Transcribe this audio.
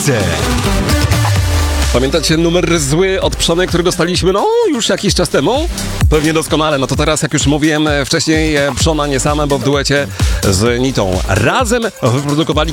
Pamiętacie numer zły od Przony, który dostaliśmy już jakiś czas temu? Pewnie doskonale. No to teraz, jak już mówiłem wcześniej, Przona nie same, bo w duecie z Nitą razem wyprodukowali